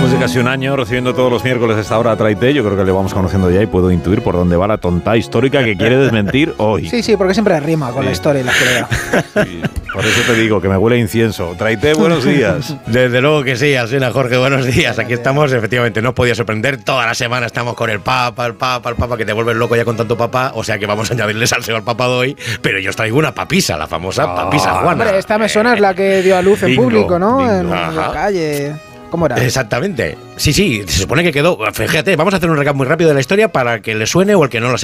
desde casi un año recibiendo todos los miércoles a esta hora a Traité. Yo creo que le vamos conociendo ya y puedo intuir por dónde va la tonta histórica que quiere desmentir hoy. Sí, porque siempre rima con la historia y la actualidad. Sí, por eso te digo que me huele a incienso. Traité, buenos días. Desde luego que sí, Alsina, Jorge, buenos días. Aquí estamos, efectivamente, no os podía sorprender. Toda la semana estamos con el Papa, que te vuelves loco ya con tanto papá. O sea que vamos a añadirle salseo al Papa de hoy. Pero yo os traigo una papisa, la famosa papisa Juana. Hombre, esta me suena, es la que dio a luz en público, ¿no? En Ajá. la calle. ¿Cómo era? Exactamente. Sí, se supone que quedó. Fíjate, vamos a hacer un recap muy rápido de la historia para que le suene o el que no lo sepa.